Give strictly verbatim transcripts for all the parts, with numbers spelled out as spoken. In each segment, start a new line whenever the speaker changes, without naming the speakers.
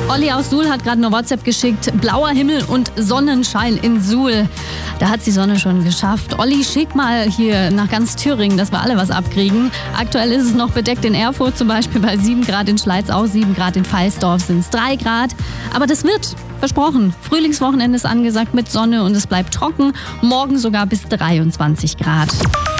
Olli aus Suhl hat gerade eine WhatsApp geschickt. Blauer Himmel und Sonnenschein in Suhl. Da hat die Sonne schon geschafft. Olli, schick mal hier nach ganz Thüringen, dass wir alle was abkriegen. Aktuell ist es noch bedeckt in Erfurt, zum Beispiel bei sieben Grad, in Schleiz auch sieben Grad, in Pfalzdorf sind es drei Grad. Aber das wird, versprochen. Frühlingswochenende ist angesagt mit Sonne und es bleibt trocken. Morgen sogar bis dreiundzwanzig Grad.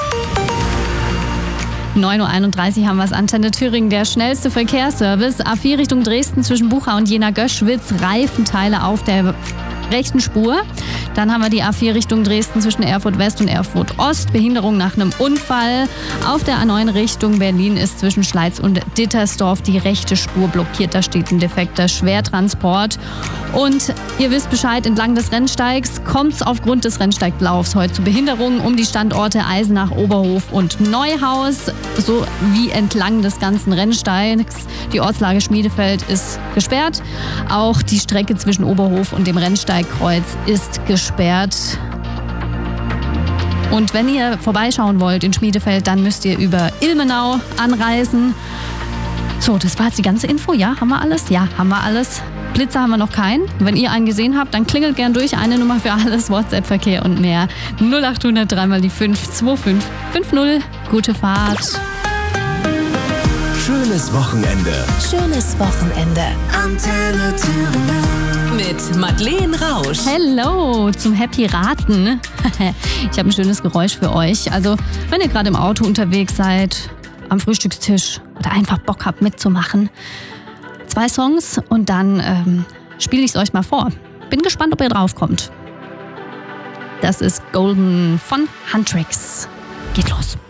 neun Uhr einunddreißig haben wir es. Antenne Thüringen, der schnellste Verkehrsservice. A vier Richtung Dresden zwischen Bucha und Jena-Göschwitz. Reifenteile auf der rechten Spur. Dann haben wir die A vier Richtung Dresden zwischen Erfurt West und Erfurt Ost. Behinderung nach einem Unfall. Auf der A neun Richtung Berlin ist zwischen Schleiz und Dittersdorf die rechte Spur blockiert. Da steht ein defekter Schwertransport. Und ihr wisst Bescheid, entlang des Rennsteigs kommt es aufgrund des Rennsteiglaufs heute zu Behinderungen um die Standorte Eisenach, Oberhof und Neuhaus, sowie entlang des ganzen Rennsteigs. Die Ortslage Schmiedefeld ist gesperrt. Auch die Strecke zwischen Oberhof und dem Rennsteigkreuz ist gesperrt. Und wenn ihr vorbeischauen wollt in Schmiedefeld, dann müsst ihr über Ilmenau anreisen. So, das war jetzt die ganze Info. Ja, haben wir alles? Ja, haben wir alles. Blitzer haben wir noch keinen. Wenn ihr einen gesehen habt, dann klingelt gern durch. Eine Nummer für alles, WhatsApp-Verkehr und mehr. null acht hundert drei mal die fünf zwei fünf fünf null. Gute Fahrt.
Schönes Wochenende.
Schönes Wochenende.
Antenne Thüringen.
Mit Madeleine Rausch.
Hello zum Happy Raten. Ich habe ein schönes Geräusch für euch. Also, wenn ihr gerade im Auto unterwegs seid, am Frühstückstisch oder einfach Bock habt mitzumachen. Zwei Songs und dann ähm, spiele ich es euch mal vor. Bin gespannt, ob ihr draufkommt. Das ist Golden von Huntrix. Geht los.